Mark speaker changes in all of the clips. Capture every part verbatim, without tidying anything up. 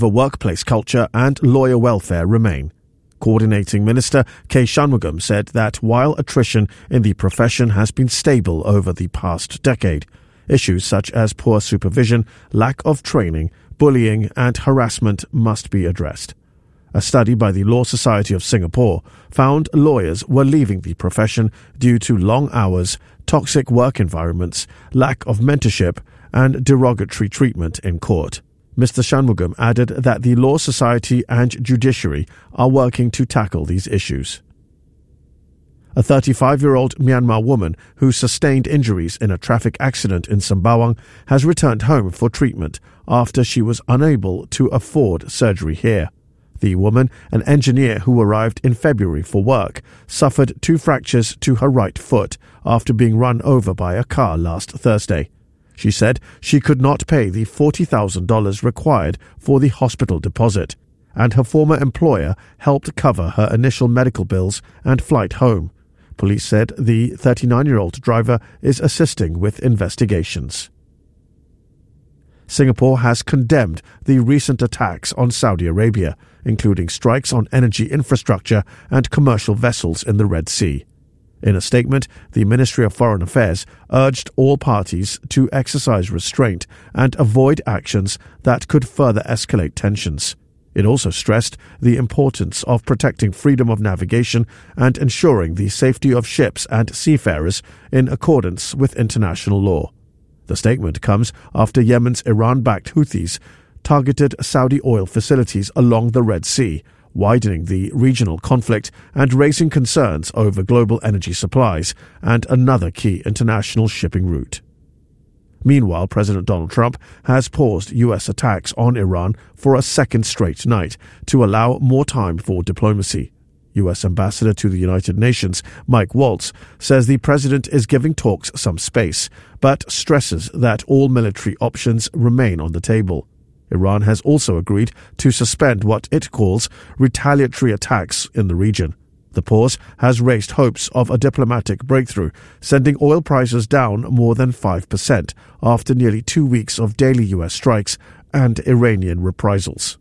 Speaker 1: The workplace culture and lawyer welfare remain. Coordinating Minister K. Shanmugam said that while attrition in the profession has been stable over the past decade, issues such as poor supervision, lack of training, bullying and harassment must be addressed. A study by the Law Society of Singapore found lawyers were leaving the profession due to long hours, toxic work environments, lack of mentorship and derogatory treatment in court. Mister Shanmugam added that the Law Society and judiciary are working to tackle these issues. A thirty-five-year-old Myanmar woman who sustained injuries in a traffic accident in Sembawang has returned home for treatment after she was unable to afford surgery here. The woman, an engineer who arrived in February for work, suffered two fractures to her right foot after being run over by a car last Thursday. She said she could not pay the forty thousand dollars required for the hospital deposit, and her former employer helped cover her initial medical bills and flight home. Police said the thirty-nine-year-old driver is assisting with investigations. Singapore has condemned the recent attacks on Saudi Arabia, including strikes on energy infrastructure and commercial vessels in the Red Sea. In a statement, the Ministry of Foreign Affairs urged all parties to exercise restraint and avoid actions that could further escalate tensions. It also stressed the importance of protecting freedom of navigation and ensuring the safety of ships and seafarers in accordance with international law. The statement comes after Yemen's Iran-backed Houthis targeted Saudi oil facilities along the Red Sea, widening the regional conflict and raising concerns over global energy supplies and another key international shipping route. Meanwhile, President Donald Trump has paused U S attacks on Iran for a second straight night to allow more time for diplomacy. U S Ambassador to the United Nations, Mike Waltz, says the president is giving talks some space, but stresses that all military options remain on the table. Iran has also agreed to suspend what it calls retaliatory attacks in the region. The pause has raised hopes of a diplomatic breakthrough, sending oil prices down more than five percent after nearly two weeks of daily U S strikes and Iranian reprisals.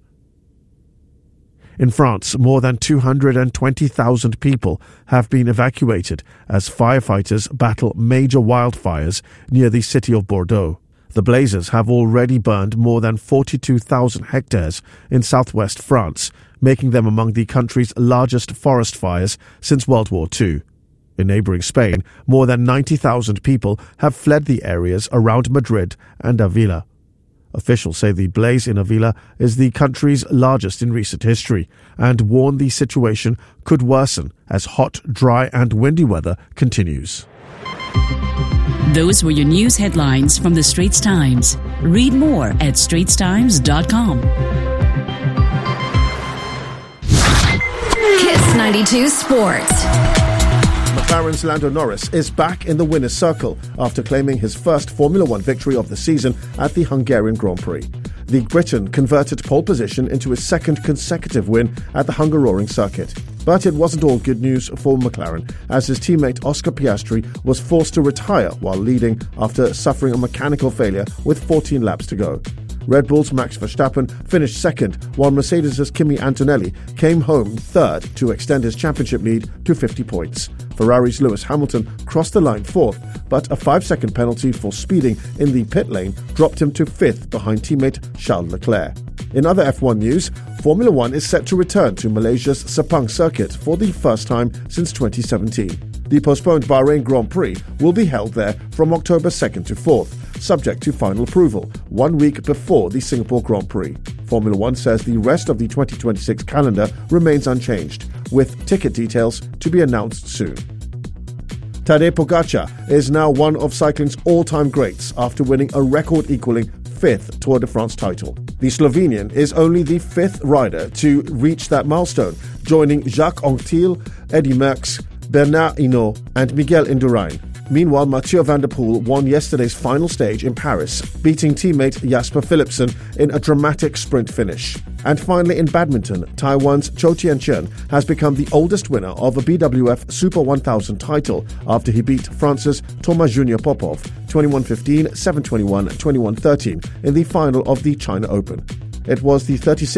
Speaker 1: In France, more than two hundred twenty thousand people have been evacuated as firefighters battle major wildfires near the city of Bordeaux. The blazes have already burned more than forty-two thousand hectares in southwest France, making them among the country's largest forest fires since World War Two. In neighboring Spain, more than ninety thousand people have fled the areas around Madrid and Avila. Officials say the blaze in Avila is the country's largest in recent history and warn the situation could worsen as hot, dry and windy weather continues.
Speaker 2: Those were your news headlines from the Straits Times. Read more at straits times dot com.
Speaker 3: Kiss ninety-two Sports.
Speaker 1: McLaren's Lando Norris is back in the winner's circle after claiming his first Formula One victory of the season at the Hungarian Grand Prix. The Briton converted pole position into his second consecutive win at the Hungaroring circuit. But it wasn't all good news for McLaren, as his teammate Oscar Piastri was forced to retire while leading after suffering a mechanical failure with fourteen laps to go. Red Bull's Max Verstappen finished second, while Mercedes' Kimi Antonelli came home third to extend his championship lead to fifty points. Ferrari's Lewis Hamilton crossed the line fourth, but a five-second penalty for speeding in the pit lane dropped him to fifth behind teammate Charles Leclerc. In other F one news, Formula One is set to return to Malaysia's Sepang circuit for the first time since twenty seventeen. The postponed Bahrain Grand Prix will be held there from October second to fourth, subject to final approval, one week before the Singapore Grand Prix. Formula One says the rest of the twenty twenty-six calendar remains unchanged, with ticket details to be announced soon. Tadej Pogacar is now one of cycling's all-time greats after winning a record-equaling fifth Tour de France title. The Slovenian is only the fifth rider to reach that milestone, joining Jacques Anquetil, Eddy Merckx, Bernard Hinault and Miguel Indurain. Meanwhile, Mathieu van der Poel won yesterday's final stage in Paris, beating teammate Jasper Philipsen in a dramatic sprint finish. And finally, in badminton, Taiwan's Chou Tien-chen has become the oldest winner of a B W F Super one thousand title after he beat France's Thomas Junior Popov twenty-one fifteen, seven twenty-one, twenty-one thirteen in the final of the China Open. It was the thirty-six